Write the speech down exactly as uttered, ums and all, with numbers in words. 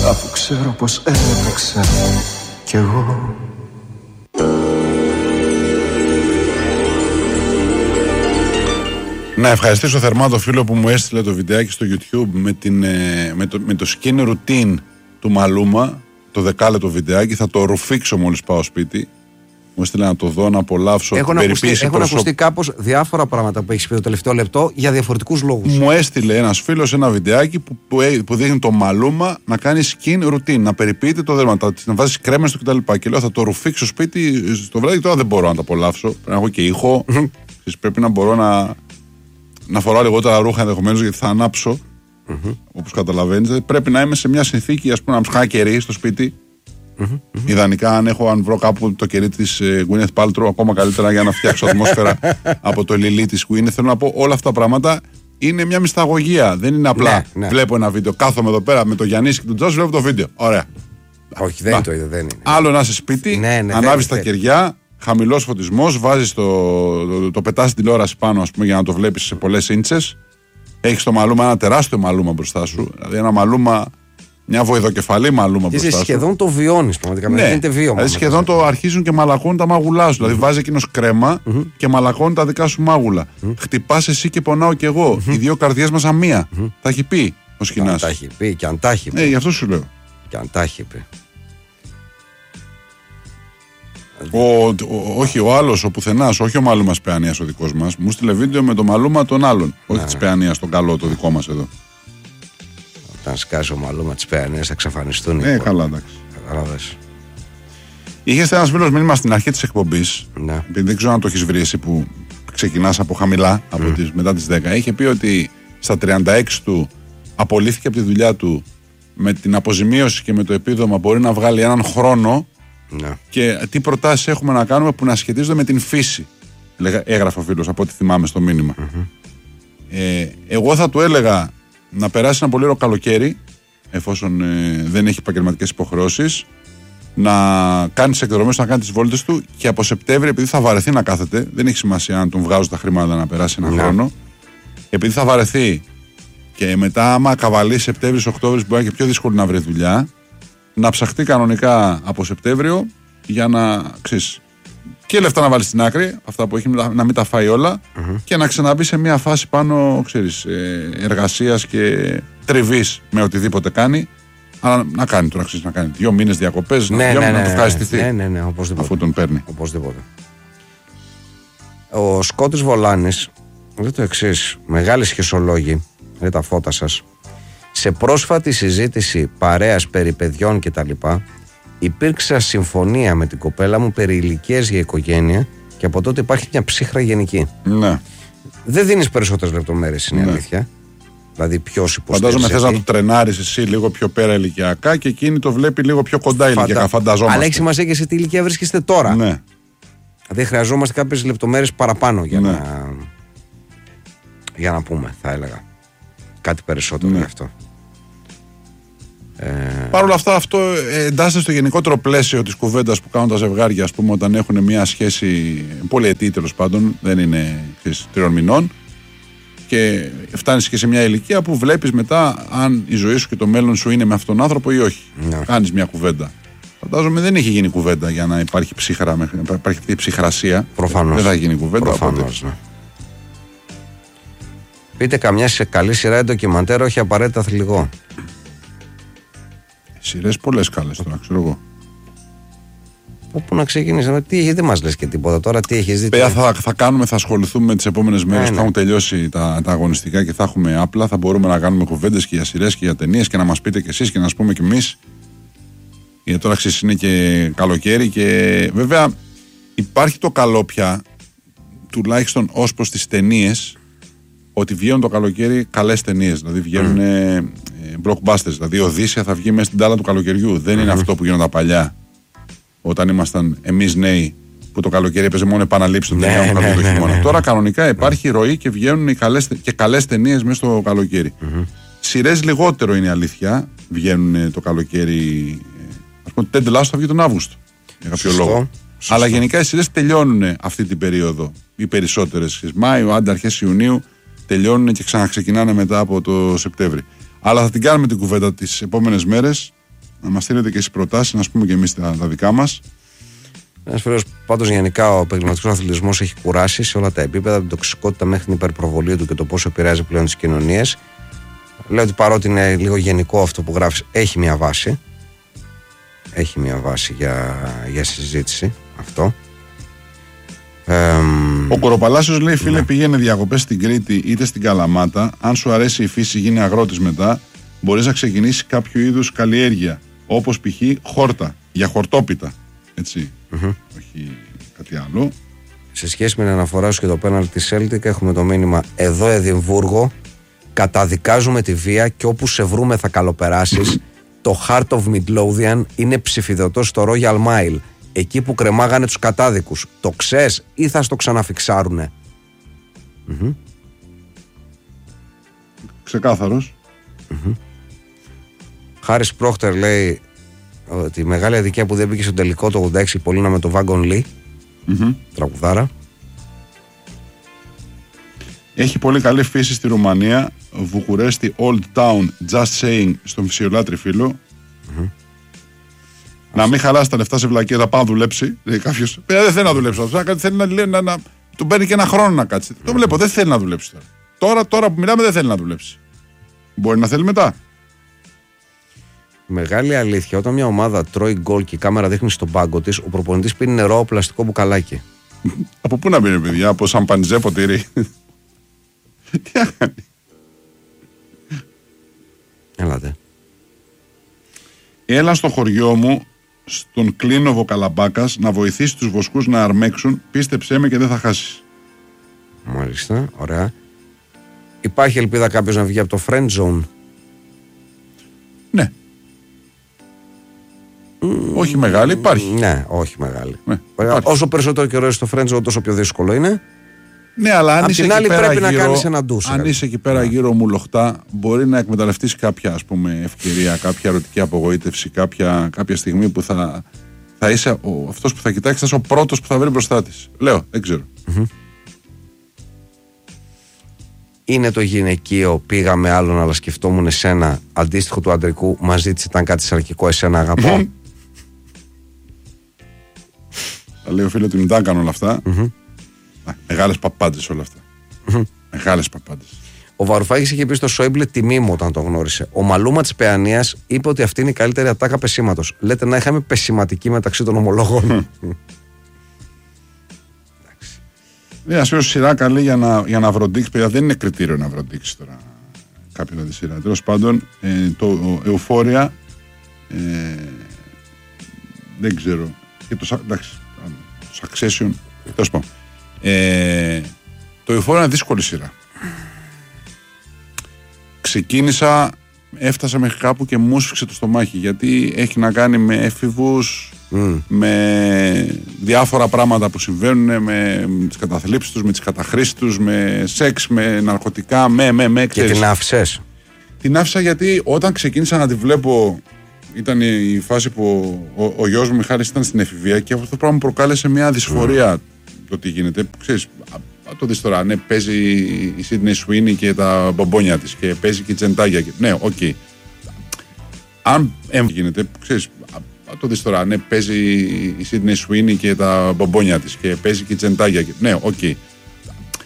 αφού ξέρω πως έπαιξα κι εγώ. Να ευχαριστήσω θερμά το φίλο που μου έστειλε το βιντεάκι στο YouTube με, την, με, το, με το skin routine του Μαλούμα, το δεκάλεπτο βιντεάκι. Θα το ρουφήξω μόλις πάω σπίτι. Μου έστειλε να το δω, να απολαύσω. Έχουν ακουστεί, έχουν ακουστεί κάπως διάφορα πράγματα που έχει πει το τελευταίο λεπτό για διαφορετικούς λόγους. Μου έστειλε ένας φίλος ένα βιντεάκι που, που, που δείχνει το Μαλούμα να κάνει skin routine, να περιποιείται το δέρμα, να βάζει κρέμες του κτλ. Και λέω θα το ρουφήξω σπίτι στο βράδυ. Τώρα δεν μπορώ να το απολαύσω. Πρέπει να έχω και ήχο. Πρέπει να μπορώ να. Να φοράω λιγότερα ρούχα ενδεχομένως γιατί θα ανάψω. Mm-hmm. Όπως καταλαβαίνετε. Πρέπει να είμαι σε μια συνθήκη, ας πούμε, να ψάχνω κερί στο σπίτι. Mm-hmm. Ιδανικά, αν, έχω, αν βρω κάπου το κερί της ε, Gwyneth Paltrow, ακόμα καλύτερα για να φτιάξω ατμόσφαιρα από το λιλί της Gwyneth. Θέλω να πω, όλα αυτά τα πράγματα είναι μια μυσταγωγία. Δεν είναι απλά. Ναι, ναι. Βλέπω ένα βίντεο, κάθομαι εδώ πέρα με το Γιάννη και τον Τζος, βλέπω το βίντεο. Ωραία. Όχι, δεν το είδε, δεν είναι. Άλλο να είσαι σπίτι, ναι, ναι, ανάβεις τα κεριά. Χαμηλός φωτισμός, βάζεις το, το, το, το πετάς στην τηλεόραση πάνω, ας πούμε, για να το βλέπεις σε πολλές ίντσες. Έχεις το Μαλούμα, ένα τεράστιο Μαλούμα μπροστά σου. Δηλαδή ένα Μαλούμα, μια βοηδοκεφαλή Μαλούμα μπροστά σου. Σχεδόν το βιώνεις πραγματικά. Ναι, γίνεται βίωμα. Δηλαδή σχεδόν το αρχίζουν και μαλακώνουν τα μάγουλά σου. Mm-hmm. Δηλαδή βάζει εκείνος κρέμα mm-hmm. και μαλακώνει τα δικά σου μάγουλα. Mm-hmm. Χτυπάς εσύ και πονάω κι εγώ. Mm-hmm. Οι δύο καρδιές μας αμία. Mm-hmm. Τα έχει πει ο Σκινάς. Τα έχει πει και αν τα έχει πει. Ναι, γι' αυτό σου λέω. Και αν τα έχει πει. Ο, ο, όχι ο άλλος, ο πουθενάς, όχι ο Μαλούμας Παιανίας ο δικός μας. Μου στείλε βίντεο με το Μαλούμα των άλλων. Όχι της Παιανίας, τον καλό, το δικό μας εδώ. Όταν σκάσει ο Μαλούμα της Παιανίας θα εξαφανιστούν. Ναι, καλά, εντάξει. Καταλαβες. Είχες ένας φίλος μήνυμα στην αρχή της εκπομπής. Ναι. Επειδή δεν ξέρω αν το έχεις βρει εσύ που ξεκινάς από χαμηλά, από mm. τις, μετά τις δέκα. Είχε πει ότι στα τριάντα έξι του απολύθηκε από τη δουλειά του. Με την αποζημίωση και με το επίδομα μπορεί να βγάλει έναν χρόνο. Ναι. Και τι προτάσεις έχουμε να κάνουμε που να σχετίζονται με την φύση. Έγραφε ο φίλος από ό,τι θυμάμαι στο μήνυμα. Mm-hmm. Ε, εγώ θα του έλεγα να περάσει ένα πολύ ωραίο καλοκαίρι, εφόσον ε, δεν έχει επαγγελματικές υποχρεώσεις, να κάνει τις εκδρομές, να κάνει τις βόλτες του και από Σεπτέμβρη, επειδή θα βαρεθεί να κάθεται, δεν έχει σημασία αν τον βγάζουν τα χρήματα να περάσει έναν mm-hmm. χρόνο, επειδή θα βαρεθεί και μετά, άμα καβαλεί Σεπτέμβρη-Οκτώβρη, μπορεί να είναι και πιο δύσκολο να βρει δουλειά. Να ψαχτεί κανονικά από Σεπτέμβριο για να ξέρεις, και λεφτά να βάλει στην άκρη, αυτά που έχει, να μην τα φάει όλα mm-hmm. και να ξαναμπεί σε μια φάση πάνω ξέρεις, εργασίας και τριβής με οτιδήποτε κάνει. Αλλά να κάνει τώρα, ξέρεις, να κάνει δύο μήνες διακοπές, ναι, να, ναι, να ναι, το ευχαριστηθεί. Ναι, ναι, ναι, οπωσδήποτε. Αφού τον παίρνει. Οπωσδήποτε. Ο Σκότης Βολάνης λέει το εξής: μεγάλοι σχεσολόγοι, λέει τα φώτα σας, σε πρόσφατη συζήτηση παρέας περί παιδιών κτλ. Υπήρξε συμφωνία με την κοπέλα μου περί ηλικίας για οικογένεια και από τότε υπάρχει μια ψύχρα γενική. Ναι. Δεν δίνεις περισσότερες λεπτομέρειες, είναι η ναι. αλήθεια. Δηλαδή ποιος υποστηρίζει. Φαντάζομαι θες να το τρενάρεις εσύ λίγο πιο πέρα ηλικιακά και εκείνη το βλέπει λίγο πιο κοντά Φαντα... ηλικιακά. Φανταζόμαστε. Αλλά έχει σημασία και σε τι ηλικία βρίσκεστε τώρα. Ναι. Δηλαδή χρειαζόμαστε κάποιες λεπτομέρειες παραπάνω για, ναι. να... για να πούμε, θα έλεγα. Κάτι περισσότερο ναι. γι' αυτό. Ε... Παρ' όλα αυτά, αυτό εντάσσεται στο γενικότερο πλαίσιο της κουβέντας που κάνουν τα ζευγάρια, ας πούμε, όταν έχουν μια σχέση πολυετή τέλος πάντων, δεν είναι τριών μηνών, και φτάνεις και σε μια ηλικία που βλέπεις μετά αν η ζωή σου και το μέλλον σου είναι με αυτόν τον άνθρωπο ή όχι. Ναι. Κάνεις μια κουβέντα. Φαντάζομαι δεν έχει γίνει κουβέντα για να υπάρχει ψύχρα, να υπάρχει ψυχρασία. Προφανώς. Δεν θα γίνει κουβέντα. Προφανώς, ναι. Πείτε καμιά σε καλή σειρά ντοκιμαντέρ, όχι απαραίτητα θλιγό. Σειρές πολλές καλές τώρα, ξέρω εγώ. Πού να ξεκινήσουμε, τι, δεν μας λες και τίποτα τώρα, τι έχεις δει. Παιδιά, θα, θα κάνουμε, θα ασχοληθούμε τις επόμενες μέρες που ναι, ναι. θα έχουν τελειώσει τα, τα αγωνιστικά και θα έχουμε απλά. Θα μπορούμε να κάνουμε κουβέντες και για σειρές και για ταινίες και να μας πείτε κι εσείς και να σας πούμε κι εμείς. Γιατί τώρα ξέρεις είναι και καλοκαίρι και βέβαια υπάρχει το καλό πια, τουλάχιστον ως προς τις ταινίες, ότι βγαίνουν το καλοκαίρι καλές ταινίες. Δηλαδή βγαίνουν mm. blockbusters. Δηλαδή η Οδύσσεια θα βγει μέσα στην τάλα του καλοκαιριού. Δεν mm. είναι αυτό που γίνονταν παλιά. Όταν ήμασταν εμείς νέοι, που το καλοκαίρι έπαιζε μόνο επαναλήψεις των ταινιών του ναι, ναι, ναι. Τώρα κανονικά υπάρχει ροή και βγαίνουν οι καλές, και καλές ταινίες μέσα στο καλοκαίρι. Mm-hmm. Σειρές λιγότερο είναι η αλήθεια. Βγαίνουν το καλοκαίρι. Ας πούμε, Ted Lasso θα βγει τον Αύγουστο. Για κάποιο Σωστό. λόγο. Σωστό. Αλλά γενικά οι σειρές τελειώνουν αυτή την περίοδο. Οι περισσότερες. Μάιο, άντε αρχές Ιουνίου τελειώνουν και ξαναξεκινάνε μετά από το Σεπτέμβρη. Αλλά θα την κάνουμε την κουβέντα τις επόμενες μέρες να μας στείλετε και εσείς προτάσεις, να πούμε και εμείς τα, τα δικά μας. Ένας φίλος, πάντως γενικά ο επαγγελματικός αθλητισμός έχει κουράσει σε όλα τα επίπεδα, την τοξικότητα μέχρι την υπερπροβολή του και το πόσο επηρεάζει πλέον τις κοινωνίες. Λέω ότι παρότι είναι λίγο γενικό αυτό που γράφεις, έχει μια βάση. Έχει μια βάση για, για συζήτηση αυτό. Ε, Ο Κοροπαλάσιος λέει: φίλε, ναι. πήγαινε διακοπές στην Κρήτη είτε στην Καλαμάτα. Αν σου αρέσει η φύση, γίνει αγρότης μετά. Μπορείς να ξεκινήσει κάποιο είδους καλλιέργεια. Όπως π.χ. χόρτα, για χορτόπιτα. Έτσι. Mm-hmm. Όχι κάτι άλλο. Σε σχέση με την αναφορά σου και το πέναλτι της Celtic, έχουμε το μήνυμα: εδώ Εδιμβούργο, καταδικάζουμε τη βία και όπου σε βρούμε θα καλοπεράσεις. Το Heart of Midlothian είναι ψηφιδωτό στο Royal Mile. Εκεί που κρεμάγανε τους κατάδικους. Το ξέρεις ή θα στο ξαναφιξάρουνε? Mm-hmm. Ξεκάθαρος. Mm-hmm. Χάρης Πρόχτερ λέει ότι η μεγάλη αδικία που δεν μπήκε στο τελικό το ογδόντα έξι Πολίνα με το Wagon Lee. Mm-hmm. Τραγουδάρα. Έχει πολύ καλή φύση στη Ρουμανία. Βουκουρέστι Old Town, just saying, στον φυσιολάτρη φίλο. Mm-hmm. Να μην χαλάσει τα λεφτά σε βλακία, να πάει να δουλέψει. Δηλαδή κάποιος, δεν θέλει να δουλέψει αυτό. Κάτι θέλει να λέει, να, να, του παίρνει και ένα χρόνο να κάτσει. Mm-hmm. Το βλέπω, δεν θέλει να δουλέψει τώρα. τώρα. Τώρα που μιλάμε, δεν θέλει να δουλέψει. Μπορεί να θέλει μετά. Μεγάλη αλήθεια, όταν μια ομάδα τρώει γκολ και η κάμερα δείχνει στον πάγκο της, ο προπονητής πίνει νερό από πλαστικό μπουκαλάκι. Από πού να πίνει, παιδιά, από σαμπανιζέ ποτήρι? Τι να κάνει? Έλατε. Έλα στο χωριό μου, στον Κλίνοβο Καλαμπάκας, να βοηθήσει τους βοσκούς να αρμέξουν. Πίστεψέ με και δεν θα χάσεις. Μάλιστα, ωραία. Υπάρχει ελπίδα κάποιος να βγει από το friend zone? Ναι. Mm, όχι μεγάλη, υπάρχει. Ναι, όχι μεγάλη. Ναι, όσο περισσότερο καιρό είσαι στο friend zone, τόσο πιο δύσκολο είναι. Ναι, αλλά αν απ' είσαι την εκεί άλλη πέρα πρέπει γύρω, να κάνεις ένα ντους. αν είσαι εκεί πέρα γύρω μου λοχτά, μπορεί να εκμεταλλευτείς κάποια, ας πούμε, ευκαιρία, κάποια ερωτική απογοήτευση, κάποια, κάποια στιγμή που θα, θα είσαι ο, αυτός που θα κοιτάξει, θα είσαι ο πρώτος που θα βρει μπροστά της. Λέω, δεν ξέρω. Mm-hmm. Είναι το γυναικείο, πήγαμε άλλον αλλά σκεφτόμουν εσένα, αντίστοιχο του αντρικού, μαζί της ήταν κάτι σαρκικό, εσένα αγαπώ. Θα λέει ο φίλος του, μην τα έκανε όλα αυτά. Mm-hmm. Μεγάλες παπάντες όλα αυτά. Mm-hmm. Μεγάλες παπάντες. Ο Βαρουφάκης είχε πει στο Σόιμπλε τιμή μου όταν το γνώρισε. Ο Μαλούμα της Παιανίας είπε ότι αυτή είναι η καλύτερη ατάκα πεσήματος. Λέτε να είχαμε πεσηματική μεταξύ των ομολόγων. Ναι, ας πει σειρά καλή για να, για να βροντίξει. Παιδιά, δεν είναι κριτήριο να βροντίξει τώρα κάποιον από τη σειρά. Τέλος πάντων, ε, το Euphoria ε, δεν ξέρω. Και το, εντάξει, το Succession. Τέλος πάντων. Ε, το Euphoria είναι δύσκολη σειρά. Ξεκίνησα, έφτασα μέχρι κάπου και μου σφίξε το στομάχι, γιατί έχει να κάνει με έφηβους, mm. με διάφορα πράγματα που συμβαίνουν, με τις καταθλίψεις τους, με τις καταχρήσεις τους, με σεξ, με ναρκωτικά, με, με, με. Και την άφησες? Την άφησα γιατί όταν ξεκίνησα να τη βλέπω, ήταν η φάση που ο, ο, ο γιος μου Μιχάλης ήταν στην εφηβεία και αυτό το πράγμα μου προκάλεσε μια δυσφορία mm. το τι γίνεται. Ξέρεις, το δεις τώρα, ναι, παίζει η Σίδνεϊ Σουίνι και τα μπομπόνια της και παίζει και η Τζεντάγια. Ναι, οκ. Okay. Αν γίνεται, ξέρεις, το δεις τώρα, ναι, παίζει η Σίδνεϊ Σουίνι και τα μπομπόνια της και παίζει και η Τζεντάγια. Ναι, οκ. Okay.